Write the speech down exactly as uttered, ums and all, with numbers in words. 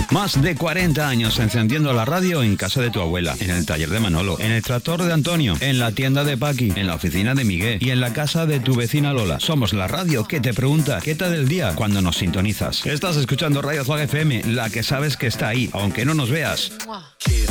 Más de cuarenta años encendiendo la radio en casa de tu abuela, en el taller de Manolo, en el tractor de Antonio, en la tienda de Paqui, en la oficina de Miguel y en la casa de tu vecina Lola. Somos la radio que te pregunta qué tal el día cuando nos sintonizas. Estás escuchando Radio Zag F M, la que sabes que está ahí, aunque no nos veas.